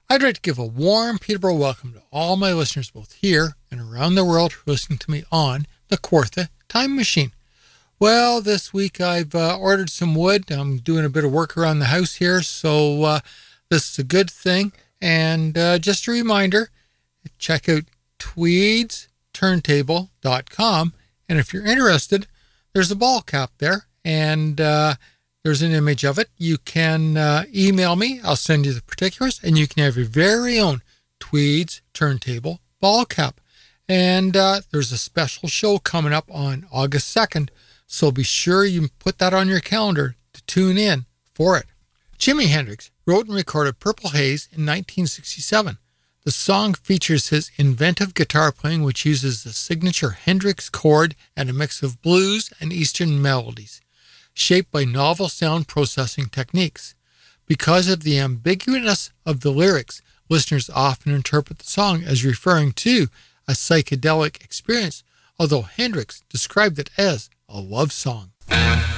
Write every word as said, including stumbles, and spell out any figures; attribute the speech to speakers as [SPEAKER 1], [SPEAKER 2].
[SPEAKER 1] I'd like to give a warm Peterborough welcome to all my listeners both here and around the world who are listening to me on the Kawartha Time Machine. Well, this week I've uh, ordered some wood. I'm doing a bit of work around the house here, so uh, this is a good thing. And uh, just a reminder, check out tweeds turntable dot com, and if you're interested, there's a ball cap there, and uh, there's an image of it. You can uh, email me. I'll send you the particulars, and you can have your very own Tweeds Turntable ball cap. And uh, there's a special show coming up on August second, so be sure you put that on your calendar to tune in for it. Jimi Hendrix wrote and recorded Purple Haze in nineteen sixty-seven. The song features his inventive guitar playing, which uses the signature Hendrix chord and a mix of blues and Eastern melodies, shaped by novel sound processing techniques. Because of the ambiguousness of the lyrics, listeners often interpret the song as referring to a psychedelic experience, although Hendrix described it as a love song.